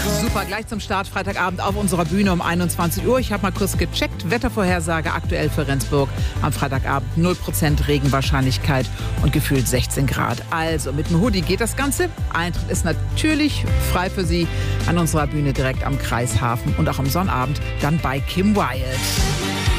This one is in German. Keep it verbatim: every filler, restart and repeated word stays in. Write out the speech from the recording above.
Super, gleich zum Start Freitagabend auf unserer Bühne um einundzwanzig Uhr. Ich habe mal kurz gecheckt. Wettervorhersage aktuell für Rendsburg. Am Freitagabend null Prozent Regenwahrscheinlichkeit und gefühlt sechzehn Grad. Also mit dem Hoodie geht das Ganze. Eintritt ist natürlich frei für Sie an unserer Bühne direkt am Kreishafen und auch am Sonnabend dann bei Kim Wilde.